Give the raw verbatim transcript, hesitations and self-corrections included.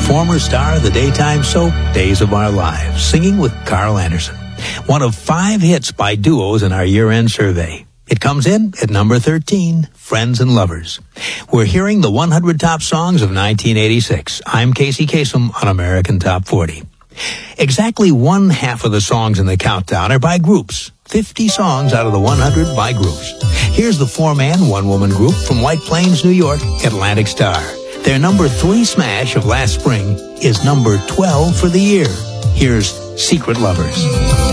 former star of the daytime soap Days of Our Lives, singing with Carl Anderson. One of five hits by duos in our year-end survey. It comes in at number thirteen, Friends and Lovers. We're hearing the one hundred top songs of nineteen eighty-six. I'm Casey Kasem on American Top forty. Exactly one half of the songs in the countdown are by groups. fifty songs out of the one hundred by groups. Here's the four-man, one-woman group from White Plains, New York, Atlantic Star. Their number three smash of last spring is number twelve for the year. Here's Secret Lovers.